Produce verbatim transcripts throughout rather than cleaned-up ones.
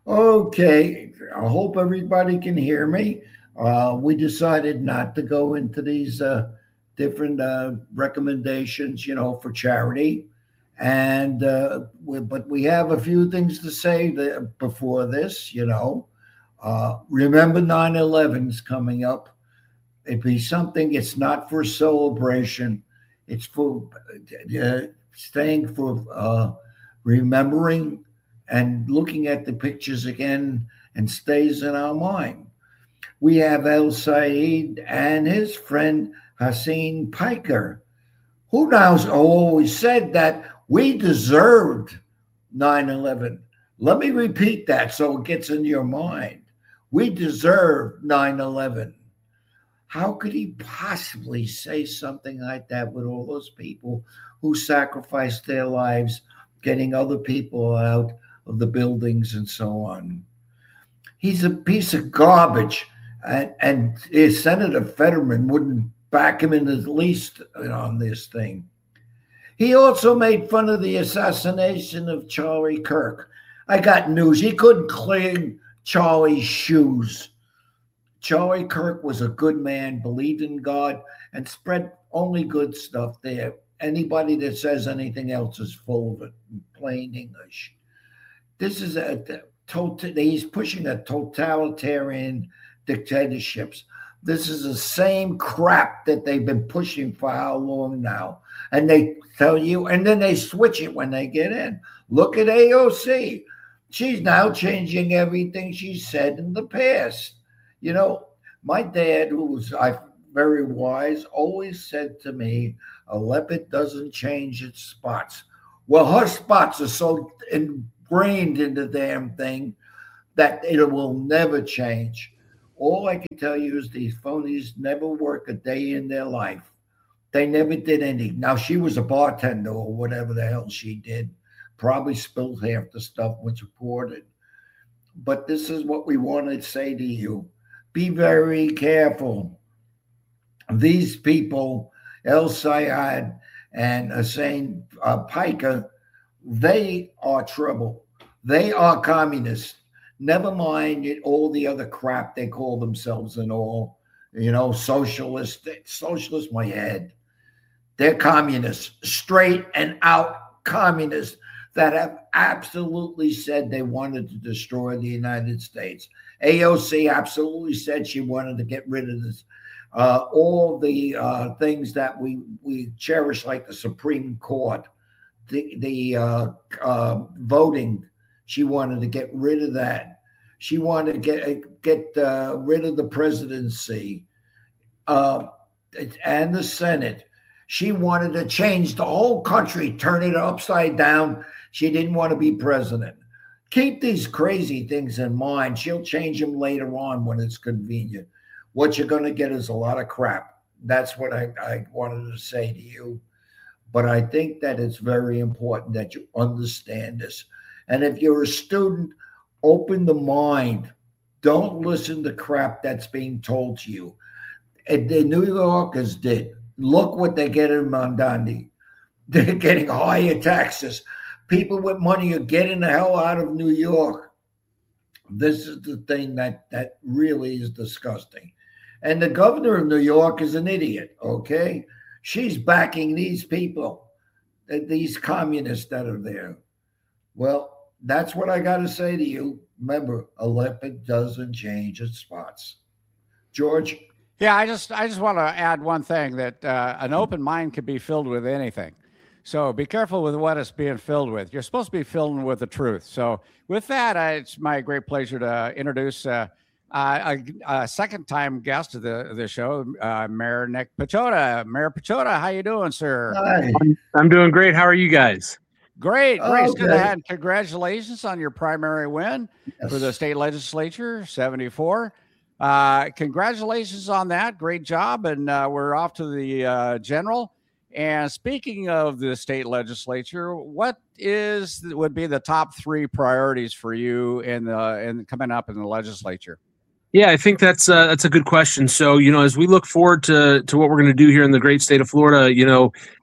Okay, I hope everybody can hear me. Uh, we decided not to go into these uh, different uh, recommendations, you know, for charity, and uh, we, but we have a few things to say that before this. You know, uh, remember nine eleven is coming up. It'd be something. It's not for celebration. It's for uh, staying for uh, remembering and looking at the pictures again and stays in our mind. We have El Said and his friend Hassan Piker, who now always said that we deserved nine eleven. Let me repeat that so it gets in your mind. We deserved nine eleven. How could he possibly say something like that with all those people who sacrificed their lives getting other people out of the buildings and so on? He's a piece of garbage. And, and Senator Fetterman wouldn't back him in the least on this thing. He also made fun of the assassination of Charlie Kirk. I got news. He couldn't clean Charlie's shoes. Charlie Kirk was a good man, believed in God, and spread only good stuff there. Anybody that says anything else is full of it, in plain English. This is a, a he's pushing a totalitarian dictatorships. This is the same crap that they've been pushing for how long now? And they tell you, and then they switch it when they get in. Look at A O C. She's now changing everything she said in the past. You know, my dad, who was I, very wise, always said to me, a leopard doesn't change its spots. Well, her spots are so ingrained in the damn thing that it will never change. All I can tell you is these phonies never work a day in their life. They never did anything. Now, she was a bartender or whatever the hell she did. Probably spilled half the stuff which reported. But this is what we want to say to you. Be very careful. These people, El Sayed and Hussein uh, Piker, they are trouble. They are communists. Never mind it, all the other crap they call themselves and all, you know, socialist, socialist, my head. They're communists, straight and out communists that have absolutely said they wanted to destroy the United States. A O C absolutely said she wanted to get rid of this. Uh, all the uh, things that we, we cherish, like the Supreme Court, the, the uh, uh, voting, she wanted to get rid of that. She wanted to get get uh, rid of the presidency uh, and the Senate. She wanted to change the whole country, turn it upside down. She didn't want to be president. Keep these crazy things in mind. She'll change them later on when it's convenient. What you're going to get is a lot of crap. That's what I, I wanted to say to you. But I think that it's very important that you understand this. And if you're a student, open the mind. Don't listen to crap that's being told to you. And the New Yorkers did. Look what they get in Mondani. They're getting higher taxes. People with money are getting the hell out of New York. This is the thing that, that really is disgusting. And the governor of New York is an idiot, okay? She's backing these people, these communists that are there. Well, that's what I got to say to you. Remember, a leopard doesn't change its spots. George? Yeah, I just I just want to add one thing, that uh, an open mind can be filled with anything. So be careful with what it's being filled with. You're supposed to be filled with the truth. So with that, I, it's my great pleasure to introduce uh, uh, a, a second-time guest of the, the show, uh, Mayor Nick Pechota. Mayor Pechota, how you doing, sir? Hi. I'm, I'm doing great. How are you guys? Great, great. Okay. It's good to have. Congratulations on your primary win Yes. for the state legislature, seventy-four. Uh, congratulations on that. Great job. And uh, we're off to the uh, general. And speaking of the state legislature, what is would be the top three priorities for you in the in coming up in the legislature? Yeah, I think that's uh, that's a good question. So, you know, as we look forward to to what we're going to do here in the great state of Florida, you know,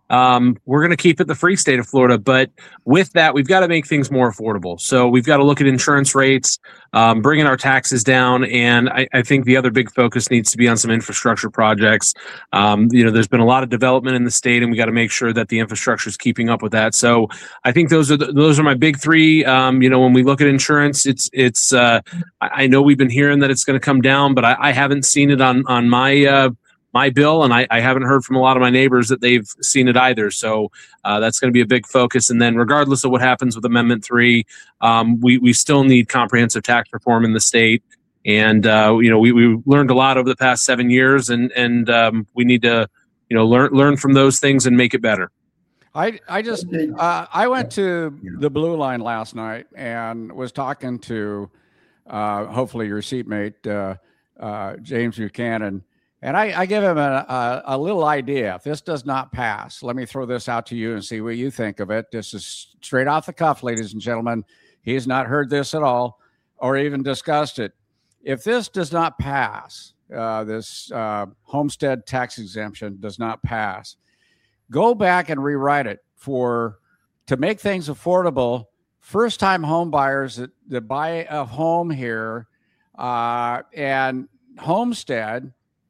Um, we're going to keep it the free state of Florida, but with that, we've got to make things more affordable. So we've got to look at insurance rates, um, bringing our taxes down, and I, I think the other big focus needs to be on some infrastructure projects. Um, you know, there's been a lot of development in the state, and we got to make sure that the infrastructure is keeping up with that. So I think those are the, those are my big three. Um, you know, when we look at insurance, it's it's. Uh, I, I know we've been hearing that it's going to come down, but I, I haven't seen it on on my. Uh, my bill, and I, I haven't heard from a lot of my neighbors that they've seen it either. So uh, that's going to be a big focus. And then regardless of what happens with Amendment three, um, we, we still need comprehensive tax reform in the state. And, uh, you know, we, we learned a lot over the past seven years, and, and um, we need to, you know, learn learn from those things and make it better. I, I just, uh, I went to the Blue Line last night and was talking to, uh, hopefully your seatmate, uh, uh, James Buchanan. And I, I give him a, a, a little idea. If this does not pass, let me throw this out to you and see what you think of it. This is straight off the cuff, ladies and gentlemen. He has not heard this at all or even discussed it. If this does not pass, uh, this uh, homestead tax exemption does not pass, go back and rewrite it for to make things affordable. First-time home buyers that, that buy a home here uh, and homestead,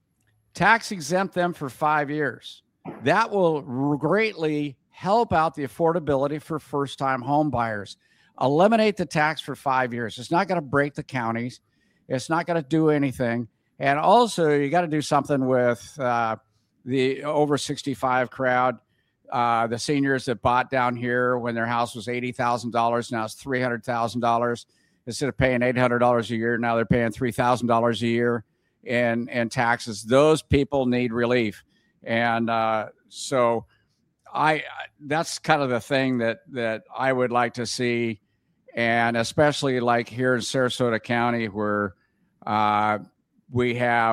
tax exempt them for five years. That will greatly help out the affordability for first-time home buyers. Eliminate the tax for five years. It's not going to break the counties. It's not going to do anything. And also, you got to do something with uh, the over sixty-five crowd, uh, the seniors that bought down here when their house was eighty thousand dollars. Now it's three hundred thousand dollars. Instead of paying eight hundred dollars a year, now they're paying three thousand dollars a year. And, and taxes. Those people need relief. And uh, so I that's kind of the thing that that I would like to see. And especially like here in Sarasota County where uh, we have